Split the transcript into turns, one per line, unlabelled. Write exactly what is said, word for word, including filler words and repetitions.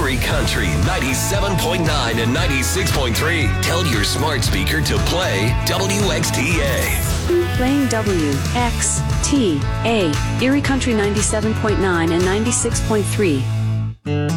Erie Country ninety-seven point nine and ninety-six point three. Tell your smart speaker to play W X T A.
Playing W X T A, Erie Country ninety-seven point nine and ninety-six point three.